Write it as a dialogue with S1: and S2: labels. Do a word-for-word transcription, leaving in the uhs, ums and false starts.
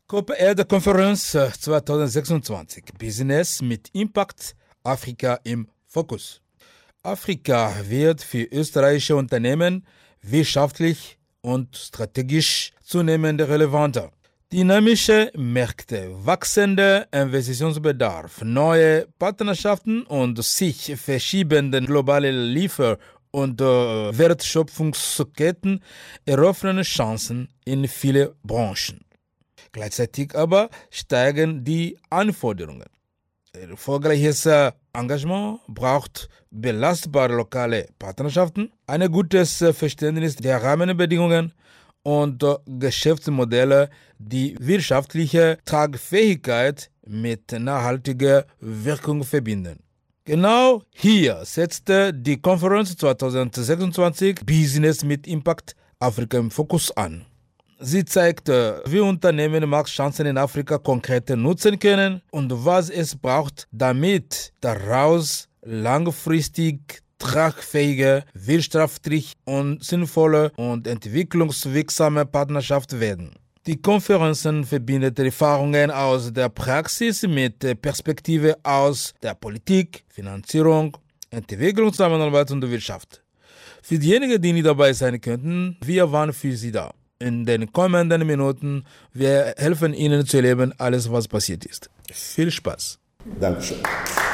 S1: COP-Erde-Konferenz zwanzig sechsundzwanzig. Business mit Impact, Afrika im Fokus. Afrika wird für österreichische Unternehmen wirtschaftlich und strategisch zunehmend relevanter. Dynamische Märkte, wachsender Investitionsbedarf, neue Partnerschaften und sich verschiebende globale Liefer- und äh, Wertschöpfungsketten eröffnen Chancen in viele Branchen. Gleichzeitig aber steigen die Anforderungen. Erfolgreiches Engagement braucht belastbare lokale Partnerschaften, ein gutes Verständnis der Rahmenbedingungen und Geschäftsmodelle, die wirtschaftliche Tragfähigkeit mit nachhaltiger Wirkung verbinden. Genau hier setzte die Konferenz zwanzig sechsundzwanzig Business mit Impact Afrika im Fokus an. Sie zeigte, wie Unternehmen Marktchancen in Afrika konkret nutzen können und was es braucht, damit daraus langfristig tragfähige, wirtschaftlich und sinnvolle und entwicklungswirksame Partnerschaften werden. Die Konferenz verbindet Erfahrungen aus der Praxis mit Perspektive aus der Politik, Finanzierung, Entwicklungszusammenarbeit und Wirtschaft. Für diejenigen, die nicht dabei sein könnten, wir waren für Sie da. In den kommenden Minuten, wir helfen Ihnen zu erleben, alles was passiert ist. Viel Spaß.
S2: Dankeschön.